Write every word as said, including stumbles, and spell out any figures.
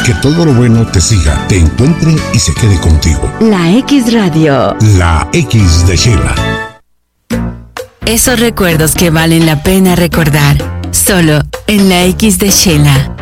Que todo lo bueno te siga, te encuentre y se quede contigo. La X Radio. La X de Sheila. Esos recuerdos que valen la pena recordar, solo en la X de Sheila.